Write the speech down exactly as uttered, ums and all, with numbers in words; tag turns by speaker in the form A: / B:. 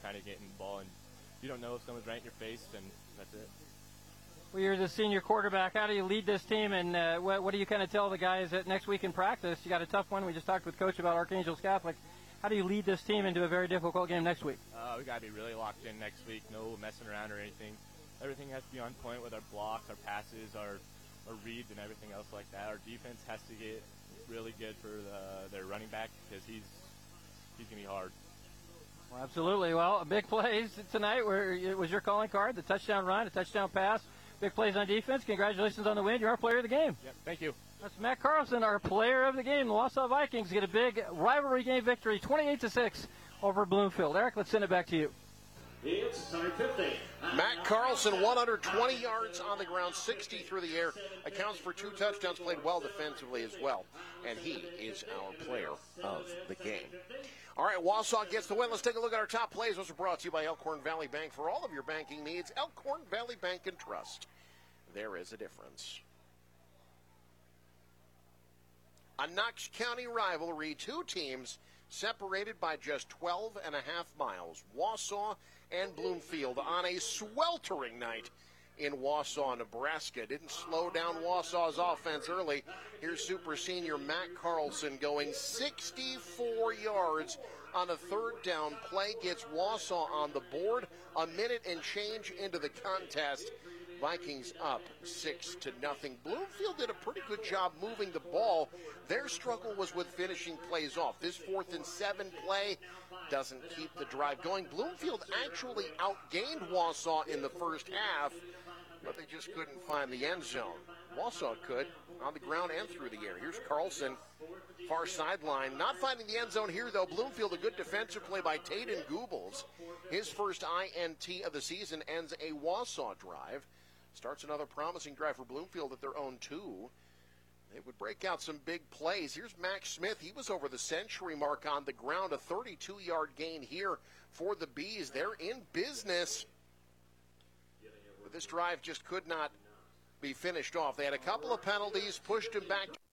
A: trying to get in the ball, and you don't know if someone's right in your face, and that's it.
B: Well, you're the senior quarterback. How do you lead this team, and uh, what, what do you kind of tell the guys that next week in practice? You got a tough one. We just talked with Coach about Archangels Catholic. How do you lead this team into a very difficult game next week?
A: Uh, we got to be really locked in next week. No messing around or anything. Everything has to be on point with our blocks, our passes, our, our reads, and everything else like that. Our defense has to get really good for the, their running back because he's he's gonna be hard.
B: Well, absolutely. Well, big plays tonight. Where it was your calling card, the touchdown run, a touchdown pass. Big plays on defense. Congratulations on the win. You're our player of the game.
A: Yep, thank you.
B: That's Matt Carlson, our player of the game. The Wausau Vikings get a big rivalry game victory, twenty-eight to six over Bloomfield. Eric, let's send it back to you.
C: It's time fifty.
D: Matt Carlson, one hundred twenty yards on the ground, sixty through the air, accounts for two touchdowns, played well defensively as well, and he is our player of the game. All right, Wausau gets the win. Let's take a look at our top plays. Those are brought to you by Elkhorn Valley Bank. For all of your banking needs, Elkhorn Valley Bank and Trust. There is a difference. A Knox County rivalry, two teams separated by just twelve and a half miles. Wausau and Bloomfield on a sweltering night in Wausau, Nebraska. Didn't slow down Wausau's offense early. Here's super senior Matt Carlson going sixty-four yards on a third down play. Gets Wausau on the board. A minute and change into the contest. Vikings up six to nothing. Bloomfield did a pretty good job moving the ball. Their struggle was with finishing plays off. This fourth and seven play doesn't keep the drive going. Bloomfield actually outgained Wausau in the first half, but they just couldn't find the end zone. Wausau could on the ground and through the air. Here's Carlson, far sideline. Not finding the end zone here, though. Bloomfield, a good defensive play by Tayden Goobles. His first I N T of the season ends a Wausau drive. Starts another promising drive for Bloomfield at their own two. They would break out some big plays. Here's Max Smith. He was over the century mark on the ground. A thirty-two yard gain here for the Bees. They're in business. But this drive just could not be finished off. They had a couple of penalties, pushed him back.